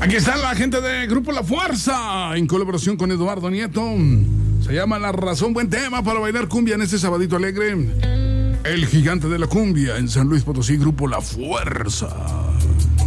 Aquí está la gente de Grupo La Fuerza, en colaboración con Eduardo Nieto. Se llama La Razón, buen tema para bailar cumbia en este sabadito alegre. El gigante de la cumbia en San Luis Potosí, Grupo La Fuerza.